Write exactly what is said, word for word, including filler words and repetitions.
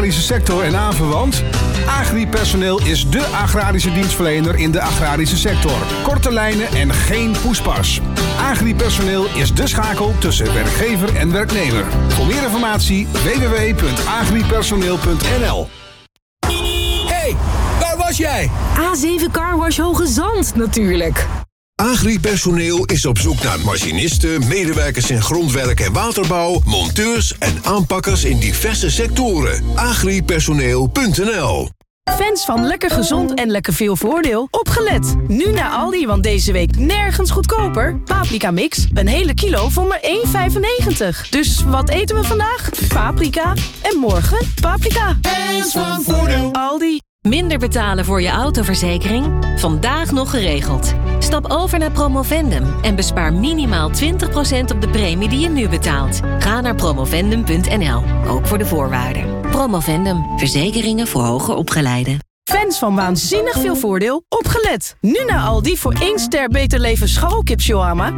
agrarische sector en aanverwant? Agripersoneel is dé agrarische dienstverlener in de agrarische sector. Korte lijnen en geen poespas. Agripersoneel is de schakel tussen werkgever en werknemer. Voor meer informatie w w w punt agripersoneel punt n l. Hey, waar was jij? A zeven Carwash Hoge Zand natuurlijk. Agripersoneel is op zoek naar machinisten, medewerkers in grondwerk en waterbouw, monteurs en aanpakkers in diverse sectoren. agripersoneel punt n l. Fans van lekker gezond en lekker veel voordeel, opgelet. Nu naar Aldi, want deze week nergens goedkoper. Paprika mix, een hele kilo voor maar één vijfennegentig. Dus wat eten we vandaag? Paprika. En morgen paprika. Fans van voordeel. Aldi. Minder betalen voor je autoverzekering? Vandaag nog geregeld. Stap over naar Promovendum en bespaar minimaal twintig procent op de premie die je nu betaalt. Ga naar promovendum punt n l, ook voor de voorwaarden. Promovendum, verzekeringen voor hoger opgeleiden. Fans van waanzinnig veel voordeel, opgelet. Nu naar Aldi voor één ster Beter Leven scharrelkip shawarma.